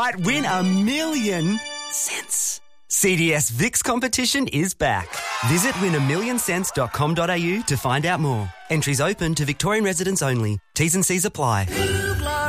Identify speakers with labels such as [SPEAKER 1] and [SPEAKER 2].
[SPEAKER 1] might win $1,000,000. CDS VIX competition is back. Visit winamillionscents.com.au to find out more. Entries open to Victorian residents only. T's and C's apply.